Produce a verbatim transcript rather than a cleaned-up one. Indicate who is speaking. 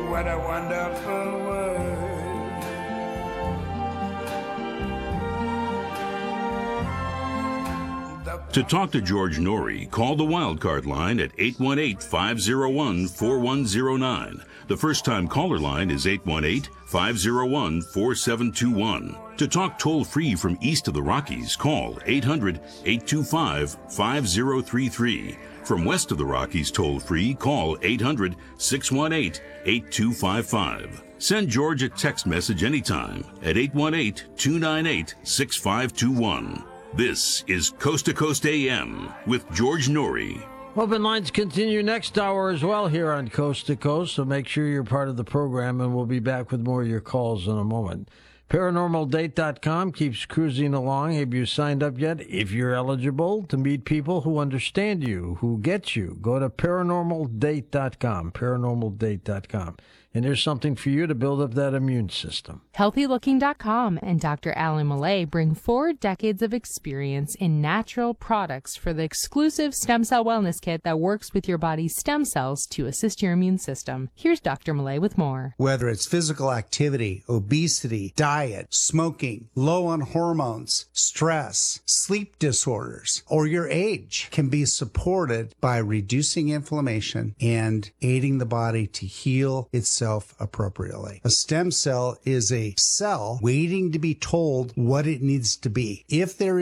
Speaker 1: what a wonderful world.
Speaker 2: To talk to George Norrie, call the Wildcard line at eight one eight, five oh one, four one oh nine. The first-time caller line is eight one eight, five oh one, four seven two one. To talk toll-free from east of the Rockies, call eight hundred, eight two five, five oh three three. From west of the Rockies toll-free, call eight hundred, six one eight, eight two five five. Send George a text message anytime at eight one eight, two nine eight, six five two one. This is Coast to Coast A M with George Norrie.
Speaker 3: Open lines continue next hour as well here on Coast to Coast, so make sure you're part of the program, and we'll be back with more of your calls in a moment. paranormal date dot com keeps cruising along. Have you signed up yet? If you're eligible to meet people who understand you, who get you, go to paranormal date dot com, paranormal date dot com. And there's something for you to build up that immune system.
Speaker 4: healthy looking dot com and Doctor Alan Millay bring four decades of experience in natural products for the exclusive stem cell wellness kit that works with your body's stem cells to assist your immune system. Here's Doctor Millay with more.
Speaker 5: Whether it's physical activity, obesity, diet, smoking, low on hormones, stress, sleep disorders, or your age can be supported by reducing inflammation and aiding the body to heal itself appropriately. A stem cell is a cell waiting to be told what it needs to be. If there